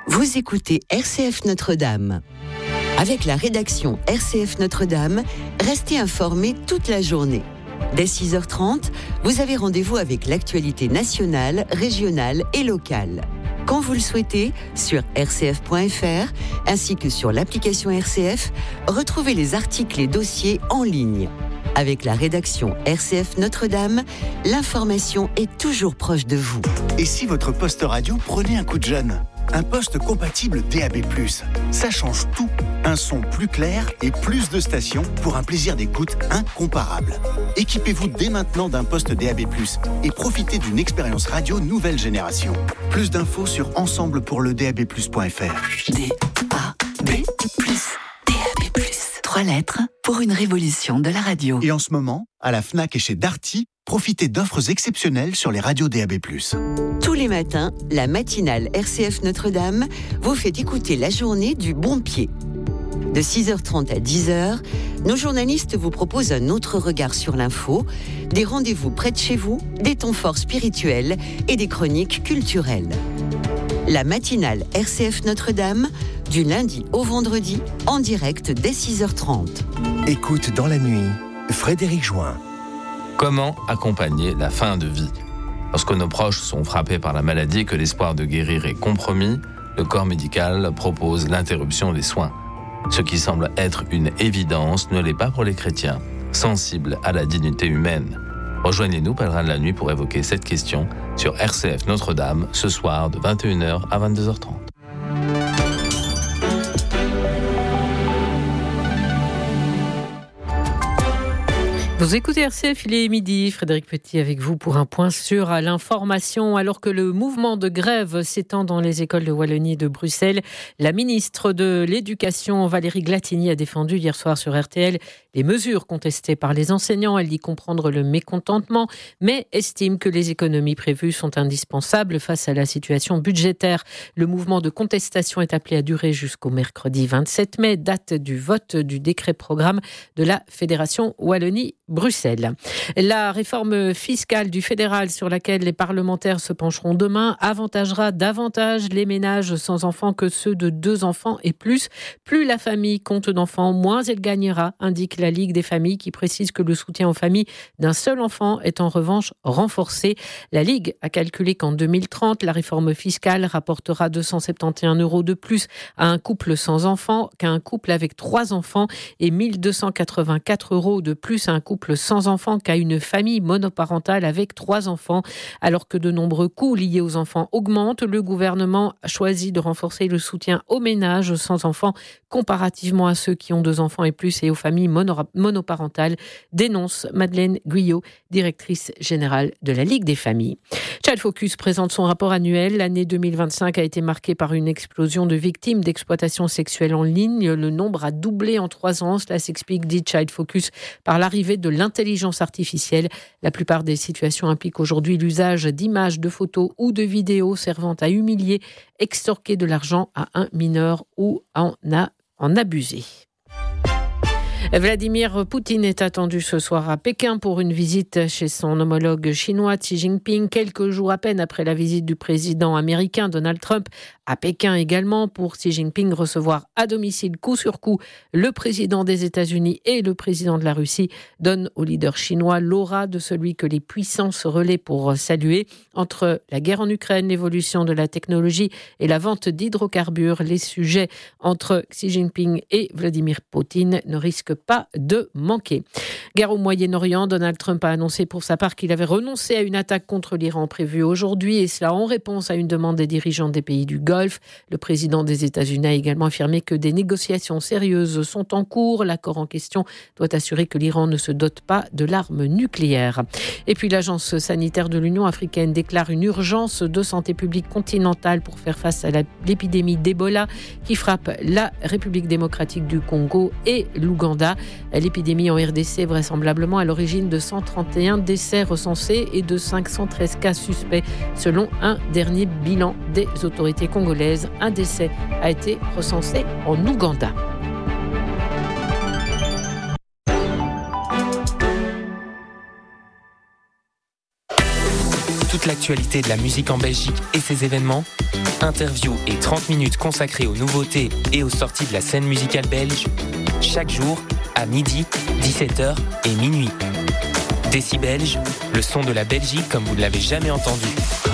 Vous écoutez RCF Notre-Dame. Avec la rédaction RCF Notre-Dame, restez informés toute la journée. Dès 6h30, vous avez rendez-vous avec l'actualité nationale, régionale et locale. Quand vous le souhaitez, sur rcf.fr, ainsi que sur l'application RCF, retrouvez les articles et dossiers en ligne. Avec la rédaction RCF Notre-Dame, l'information est toujours proche de vous. Et si votre poste radio prenait un coup de jeune ? Un poste compatible DAB+. Ça change tout. Un son plus clair et plus de stations pour un plaisir d'écoute incomparable. Équipez-vous dès maintenant d'un poste DAB+, et profitez d'une expérience radio nouvelle génération. Plus d'infos sur ensemblepourledab+.fr. DAB+. 3 lettres pour une révolution de la radio. Et en ce moment, à la Fnac et chez Darty, profitez d'offres exceptionnelles sur les radios DAB+. Tous les matins, la matinale RCF Notre-Dame vous fait écouter la journée du bon pied. De 6h30 à 10h, nos journalistes vous proposent un autre regard sur l'info, des rendez-vous près de chez vous, des temps forts spirituels et des chroniques culturelles. La matinale RCF Notre-Dame, du lundi au vendredi, en direct dès 6h30. Écoute dans la nuit, Frédéric Join. Comment accompagner la fin de vie ? Lorsque nos proches sont frappés par la maladie et que l'espoir de guérir est compromis, le corps médical propose l'interruption des soins. Ce qui semble être une évidence ne l'est pas pour les chrétiens, sensibles à la dignité humaine. Rejoignez-nous, pèlerins de la nuit, pour évoquer cette question sur RCF Notre-Dame, ce soir de 21h à 22h30. Vous écoutez RCF, il est midi. Frédéric Petit avec vous pour un point sur l'information. Alors que le mouvement de grève s'étend dans les écoles de Wallonie et de Bruxelles, la ministre de l'Éducation, Valérie Glatigny, a défendu hier soir sur RTL les mesures contestées par les enseignants. Elle dit comprendre le mécontentement, mais estime que les économies prévues sont indispensables face à la situation budgétaire. Le mouvement de contestation est appelé à durer jusqu'au mercredi 27 mai, date du vote du décret programme de la Fédération Wallonie-Bruxelles. La réforme fiscale du fédéral sur laquelle les parlementaires se pencheront demain avantagera davantage les ménages sans enfants que ceux de 2 enfants et plus. Plus la famille compte d'enfants, moins elle gagnera, indique la Ligue des familles qui précise que le soutien aux familles d'un seul enfant est en revanche renforcé. La Ligue a calculé qu'en 2030, la réforme fiscale rapportera 271 € de plus à un couple sans enfants qu'à un couple avec 3 enfants et 1284 € de plus à un couple sans enfants qu'à une famille monoparentale avec 3 enfants. Alors que de nombreux coûts liés aux enfants augmentent, le gouvernement a choisi de renforcer le soutien aux ménages sans enfants comparativement à ceux qui ont 2 enfants et plus et aux familles monoparentales, dénonce Madeleine Guyot, directrice générale de la Ligue des familles. Child Focus présente son rapport annuel. L'année 2025 a été marquée par une explosion de victimes d'exploitation sexuelle en ligne. Le nombre a doublé en 3 ans. Cela s'explique, dit Child Focus, par l'arrivée de l'intelligence artificielle. La plupart des situations impliquent aujourd'hui l'usage d'images, de photos ou de vidéos servant à humilier, extorquer de l'argent à un mineur ou en abuser. Vladimir Poutine est attendu ce soir à Pékin pour une visite chez son homologue chinois Xi Jinping, quelques jours à peine après la visite du président américain Donald Trump à Pékin également, pour Xi Jinping recevoir à domicile coup sur coup le président des États-Unis et le président de la Russie donne au leader chinois l'aura de celui que les puissances relaient pour saluer. Entre la guerre en Ukraine, l'évolution de la technologie et la vente d'hydrocarbures, les sujets entre Xi Jinping et Vladimir Poutine ne risquent pas de manquer. Guerre au Moyen-Orient, Donald Trump a annoncé pour sa part qu'il avait renoncé à une attaque contre l'Iran prévue aujourd'hui, et cela en réponse à une demande des dirigeants des pays du Golfe. Le président des États-Unis a également affirmé que des négociations sérieuses sont en cours. L'accord en question doit assurer que l'Iran ne se dote pas de l'arme nucléaire. Et puis l'Agence sanitaire de l'Union africaine déclare une urgence de santé publique continentale pour faire face à l'épidémie d'Ebola qui frappe la République démocratique du Congo et l'Ouganda. L'épidémie en RDC est vraisemblablement à l'origine de 131 décès recensés et de 513 cas suspects selon un dernier bilan des autorités congolaises. Un décès a été recensé en Ouganda. Toute l'actualité de la musique en Belgique et ses événements, Interviews et 30 minutes consacrées aux nouveautés et aux sorties de la scène musicale belge, chaque jour à midi, 17h et minuit. Décibelge, le son de la Belgique comme vous ne l'avez jamais entendu.